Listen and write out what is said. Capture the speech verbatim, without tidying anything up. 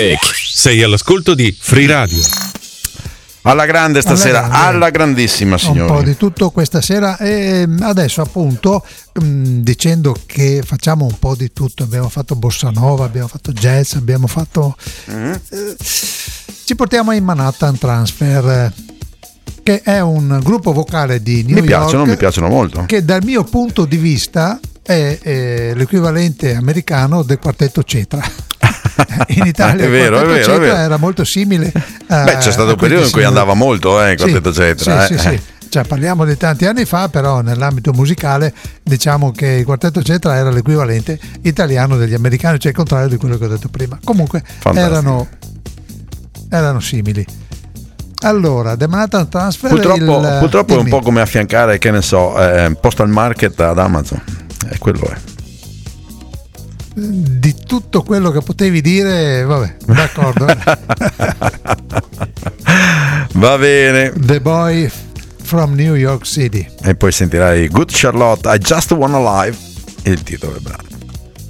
Sei all'ascolto di Free Radio. Alla grande stasera, alla, grande. alla grandissima signora. Un po' di tutto questa sera e adesso appunto mh, dicendo che facciamo un po' di tutto, abbiamo fatto bossa nova, abbiamo fatto jazz, abbiamo fatto mm-hmm. eh, ci portiamo in Manhattan Transfer, che è un gruppo vocale di New mi York. Piacciono, mi piacciono molto. Che dal mio punto di vista è, è l'equivalente americano del quartetto Cetra. In Italia è vero, il quartetto è vero, Cetra è vero. era molto simile a, beh c'è stato un periodo in cui andava molto eh, il quartetto sì, Cetra sì, eh. sì, sì. Cioè, parliamo di tanti anni fa, però nell'ambito musicale diciamo che il quartetto Cetra era l'equivalente italiano degli americani, cioè il contrario di quello che ho detto prima. Comunque erano, erano simili. Allora, The Manhattan Transfer purtroppo, il, purtroppo è un po' come affiancare, che ne so, eh, Postal Market ad Amazon, e quello è. Di tutto quello che potevi dire, vabbè, d'accordo. Va bene. The Boy from New York City. E poi sentirai Good Charlotte, I Just Wanna Live, il titolo del brano.